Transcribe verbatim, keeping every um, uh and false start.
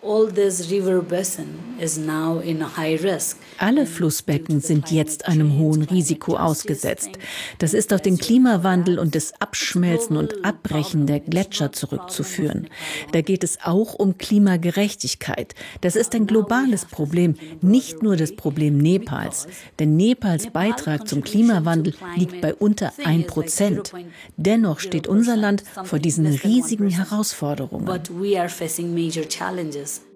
Alle Flussbecken sind jetzt einem hohen Risiko ausgesetzt. Das ist auf den Klimawandel und das Abschmelzen und Abbrechen der Gletscher zurückzuführen. Da geht es auch um Klimagerechtigkeit. Das ist ein globales Problem, nicht nur das Problem Nepals. Denn Nepals Beitrag zum Klimawandel liegt bei unter ein Prozent. Dennoch steht unser Land vor diesen riesigen Herausforderungen.